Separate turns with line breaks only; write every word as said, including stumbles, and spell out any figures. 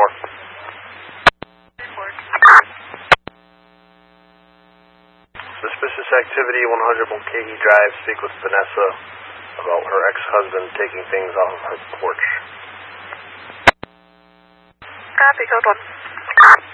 four. Suspicious activity, one hundred Mulcahy Drive. Speak with Vanessa about her ex-husband taking things off of her porch.
Copy, code one.